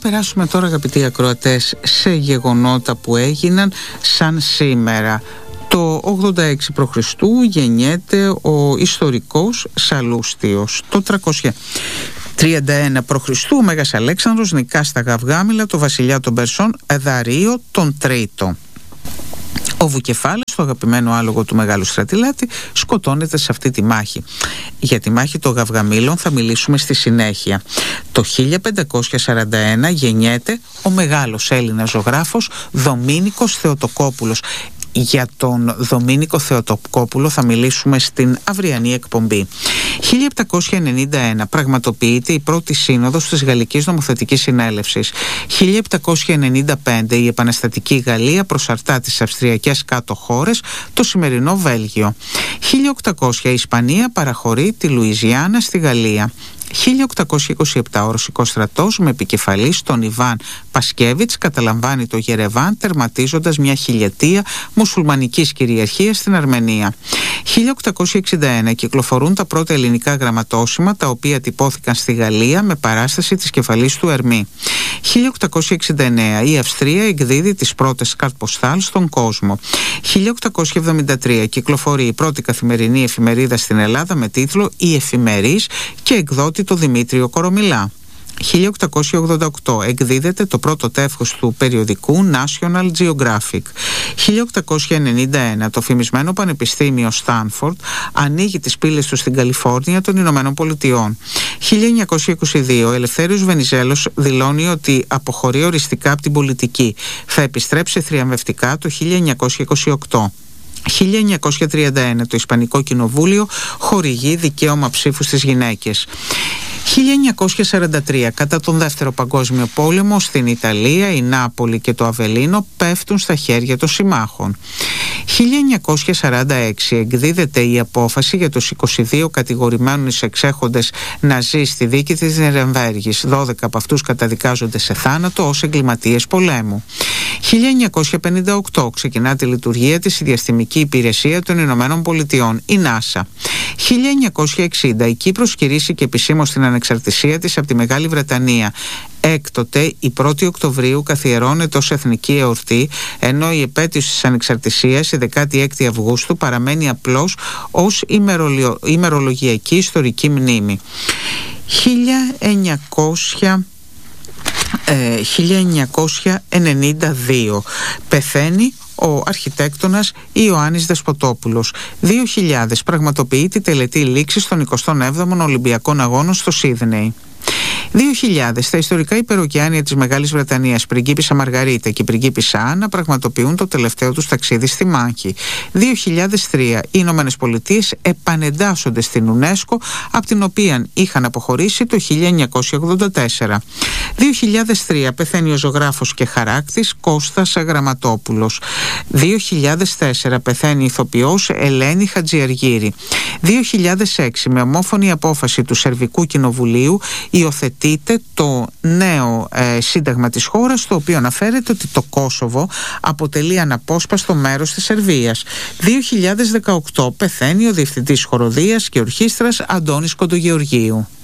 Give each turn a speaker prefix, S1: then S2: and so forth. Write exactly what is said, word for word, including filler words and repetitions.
S1: περάσουμε τώρα, αγαπητοί ακροατές, σε γεγονότα που έγιναν σαν σήμερα. Το ογδόντα έξι π.Χ. γεννιέται ο ιστορικός Σαλούστιος. Το τριακόσια τριάντα ένα π.Χ. ο Μέγας Αλέξανδρος νικά στα Γαυγάμιλα το βασιλιά των Περσών Δαρείο τον Τρίτο. Ο Βουκεφάλης, το αγαπημένο άλογο του Μεγάλου Στρατιλάτη, σκοτώνεται σε αυτή τη μάχη. Για τη μάχη των Γαυγαμήλων θα μιλήσουμε στη συνέχεια. Το χίλια πεντακόσια σαράντα ένα γεννιέται ο μεγάλος Έλληνας ζωγράφος Δομήνικος Θεοτοκόπουλος. Για τον Δομήνικο Θεοτοκόπουλο θα μιλήσουμε στην αυριανή εκπομπή. χίλια επτακόσια ενενήντα ένα πραγματοποιείται η πρώτη σύνοδος της Γαλλικής Νομοθετικής Συνέλευσης. χίλια επτακόσια ενενήντα πέντε η επαναστατική Γαλλία προσαρτά τις αυστριακές κάτω χώρες, το σημερινό Βέλγιο. χίλια οκτακόσια η Ισπανία παραχωρεί τη Λουιζιάννα στη Γαλλία. χίλια οκτακόσια είκοσι επτά ο Ρωσικός στρατός με επικεφαλής τον Ιβάν Πασκέβιτς καταλαμβάνει το Γερεβάν, τερματίζοντας μια χιλιετία μουσουλμανικής κυριαρχίας στην Αρμενία. χίλια οκτακόσια εξήντα ένα κυκλοφορούν τα πρώτα ελληνικά γραμματόσημα, τα οποία τυπώθηκαν στη Γαλλία με παράσταση της κεφαλής του Ερμή. χίλια οκτακόσια εξήντα εννέα η Αυστρία εκδίδει τις πρώτες καρτποστάλ στον κόσμο. χίλια οκτακόσια εβδομήντα τρία κυκλοφορεί η πρώτη καθημερινή εφημερίδα στην Ελλάδα με τίτλο «Η Εφημερής» και εκδότη το Δημήτριο Κορομιλά. χίλια οκτακόσια ογδόντα οκτώ εκδίδεται το πρώτο τεύχος του περιοδικού National Geographic. χίλια οκτακόσια ενενήντα ένα το φημισμένο Πανεπιστήμιο Στάνφορντ ανοίγει τις πύλες του στην Καλιφόρνια των Ηνωμένων Πολιτειών. χίλια εννιακόσια είκοσι δύο ο Ελευθέριος Βενιζέλος δηλώνει ότι αποχωρεί οριστικά από την πολιτική. Θα επιστρέψει θριαμβευτικά το χίλια εννιακόσια είκοσι οκτώ. χίλια εννιακόσια τριάντα ένα το Ισπανικό Κοινοβούλιο χορηγεί δικαίωμα ψήφου στις γυναίκες. χίλια εννιακόσια σαράντα τρία κατά τον Δεύτερο Παγκόσμιο Πόλεμο στην Ιταλία η Νάπολη και το Αβελίνο πέφτουν στα χέρια των συμμάχων. χίλια εννιακόσια σαράντα έξι εκδίδεται η απόφαση για τους είκοσι δύο κατηγορημένους εξέχοντες Ναζί στη δίκη της Νιρεμβέργης. δώδεκα από αυτούς καταδικάζονται σε θάνατο ως εγκληματίες πολέμου. χίλια εννιακόσια πενήντα οκτώ ξεκινά τη λειτουργία της η Διαστημική Υπηρεσία των Ηνωμένων Πολιτειών, η NASA. χίλια εννιακόσια εξήντα η Κύπρος κηρύσσει επισήμως την ανεξαρτησία της από τη Μεγάλη Βρετανία. Έκτοτε η πρώτη Οκτωβρίου καθιερώνεται ως εθνική εορτή, ενώ η επέτειος της ανεξαρτησίας, η δεκάτη έκτη Αυγούστου, παραμένει απλώς ως ημερολιο... ημερολογιακή ιστορική μνήμη. χίλια εννιακόσια Ε, χίλια εννιακόσια ενενήντα δύο πεθαίνει ο αρχιτέκτονας Ιωάννης Δεσποτόπουλος. δύο χιλιάδες πραγματοποιεί τη τελετή λήξης των εικοστών έβδομων Ολυμπιακών Αγώνων στο Σίδνεϊ. δύο χιλιάδες τα ιστορικά υπεροκεάνια της Μεγάλης Βρετανίας, πριγκίπισσα Μαργαρίτα και πριγκίπισσα Άννα, πραγματοποιούν το τελευταίο τους ταξίδι στη μάχη. δύο χιλιάδες τρία οι Ηνωμένες Πολιτείες επανεντάσσονται στην UNESCO, από την οποία είχαν αποχωρήσει το χίλια εννιακόσια ογδόντα τέσσερα. δύο χιλιάδες τρία πεθαίνει ο ζωγράφος και χαράκτης Κώστας Γραμματόπουλος. δύο χιλιάδες τέσσερα πεθαίνει η ηθοποιός Ελένη Χατζιαργύρη. δύο χιλιάδες έξι με ομόφωνη απόφαση του Σερβικού Κοινοβουλίου υιοθετείται το νέο ε, σύνταγμα της χώρας, το οποίο αναφέρεται ότι το Κόσοβο αποτελεί αναπόσπαστο μέρος της Σερβίας. δύο χιλιάδες δεκαοκτώ πεθαίνει ο διευθυντής χοροδίας και ορχήστρας Αντώνης Κοντογεωργίου.